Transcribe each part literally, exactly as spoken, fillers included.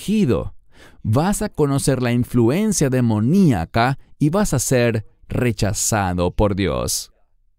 afligido. Vas a conocer la influencia demoníaca y vas a ser rechazado por Dios.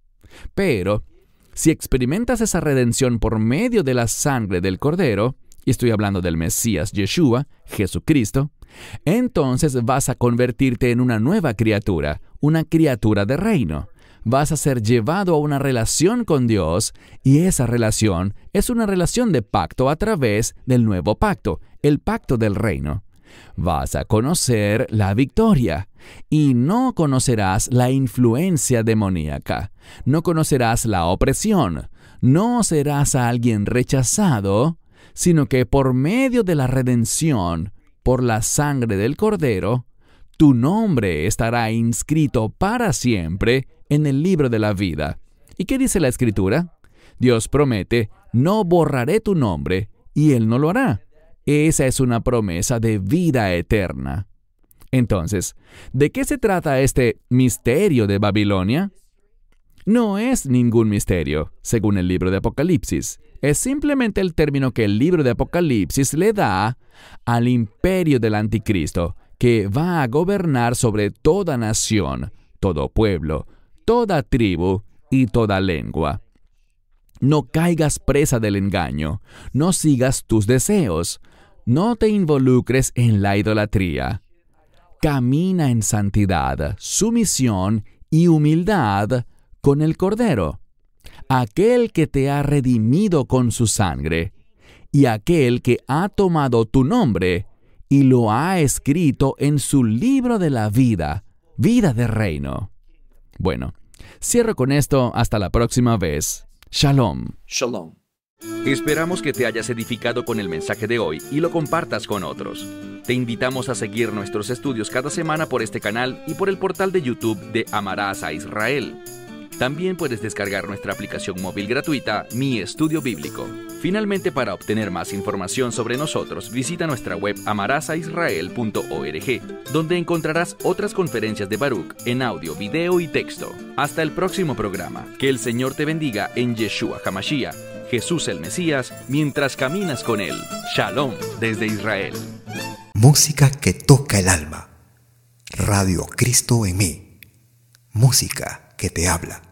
Pero, si experimentas esa redención por medio de la sangre del Cordero, y estoy hablando del Mesías Yeshua, Jesucristo, entonces vas a convertirte en una nueva criatura, una criatura de reino. Vas a ser llevado a una relación con Dios, y esa relación es una relación de pacto a través del nuevo pacto, el pacto del reino. Vas a conocer la victoria, y no conocerás la influencia demoníaca, no conocerás la opresión, no serás a alguien rechazado, sino que por medio de la redención, por la sangre del Cordero, tu nombre estará inscrito para siempre en el libro de la vida. ¿Y qué dice la Escritura? Dios promete, no borraré tu nombre, y Él no lo hará. Esa es una promesa de vida eterna. Entonces, ¿de qué se trata este misterio de Babilonia? No es ningún misterio, según el libro de Apocalipsis. Es simplemente el término que el libro de Apocalipsis le da al imperio del anticristo, que va a gobernar sobre toda nación, todo pueblo, toda tribu y toda lengua. No caigas presa del engaño, no sigas tus deseos, no te involucres en la idolatría. Camina en santidad, sumisión y humildad con el Cordero, aquel que te ha redimido con su sangre, y aquel que ha tomado tu nombre y lo ha escrito en su libro de la vida, vida de reino. Bueno, cierro con esto hasta la próxima vez. Shalom. Shalom. Esperamos que te hayas edificado con el mensaje de hoy y lo compartas con otros. Te invitamos a seguir nuestros estudios cada semana por este canal y por el portal de YouTube de Amarás a Israel. También puedes descargar nuestra aplicación móvil gratuita, Mi Estudio Bíblico. Finalmente, para obtener más información sobre nosotros, visita nuestra web amarás a israel punto org, donde encontrarás otras conferencias de Baruch en audio, video y texto. Hasta el próximo programa. Que el Señor te bendiga en Yeshua HaMashiach, Jesús el Mesías, mientras caminas con Él. Shalom desde Israel. Música que toca el alma. Radio Cristo en mí. Música que te habla.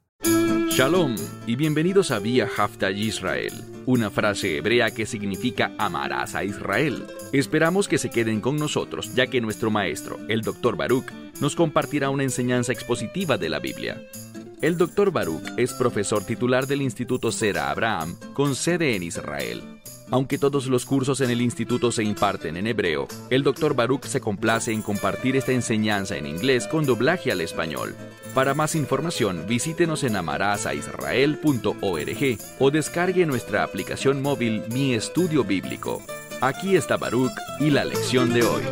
Shalom y bienvenidos a Vía Hafta Yisrael, una frase hebrea que significa amarás a Israel. Esperamos que se queden con nosotros, ya que nuestro maestro, el doctor Baruch, nos compartirá una enseñanza expositiva de la Biblia. El doctor Baruch es profesor titular del Instituto Sera Abraham, con sede en Israel. Aunque todos los cursos en el instituto se imparten en hebreo, el doctor Baruch se complace en compartir esta enseñanza en inglés con doblaje al español. Para más información, visítenos en amarás a israel punto org o descargue nuestra aplicación móvil Mi Estudio Bíblico. Aquí está Baruch y la lección de hoy.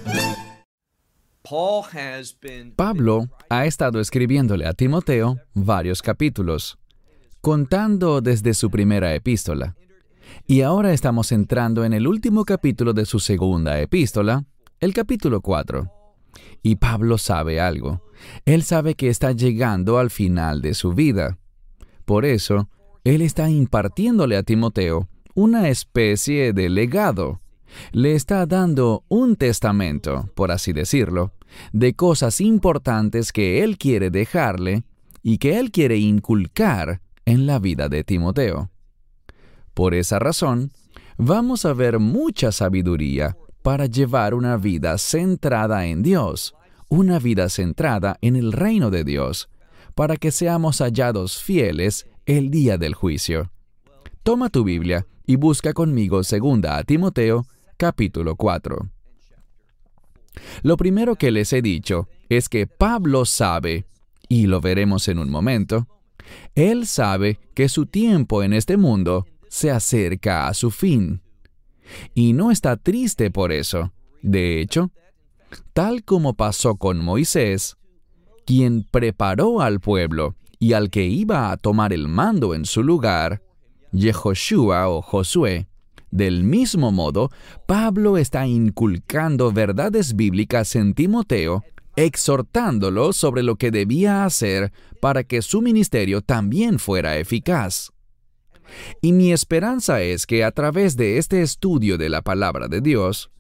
Pablo ha estado escribiéndole a Timoteo varios capítulos, contando desde su primera epístola. Y ahora estamos entrando en el último capítulo de su segunda epístola, el capítulo cuatro. Y Pablo sabe algo. Él sabe que está llegando al final de su vida. Por eso, él está impartiéndole a Timoteo una especie de legado. Le está dando un testamento, por así decirlo, de cosas importantes que él quiere dejarle y que él quiere inculcar en la vida de Timoteo. Por esa razón, vamos a ver mucha sabiduría para llevar una vida centrada en Dios, una vida centrada en el reino de Dios, para que seamos hallados fieles el día del juicio. Toma tu Biblia y busca conmigo segunda a Timoteo, capítulo cuatro. Lo primero que les he dicho es que Pablo sabe, y lo veremos en un momento, él sabe que su tiempo en este mundo se acerca a su fin. Y no está triste por eso. De hecho, tal como pasó con Moisés, quien preparó al pueblo y al que iba a tomar el mando en su lugar, Yehoshua o Josué, del mismo modo, Pablo está inculcando verdades bíblicas en Timoteo, exhortándolo sobre lo que debía hacer para que su ministerio también fuera eficaz. Y mi esperanza es que a través de este estudio de la palabra de Dios,